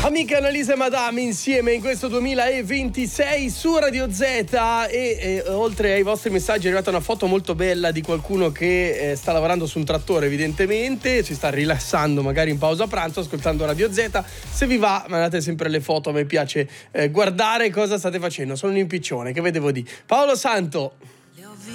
Amica Annalisa e Madame insieme in questo 2026 su Radio Z e oltre ai vostri messaggi è arrivata una foto molto bella di qualcuno che sta lavorando su un trattore, evidentemente si sta rilassando magari in pausa pranzo ascoltando Radio Z. Se vi va mandate sempre le foto, a me piace guardare cosa state facendo. Sono un impiccione, che vedevo di Paolo Santo.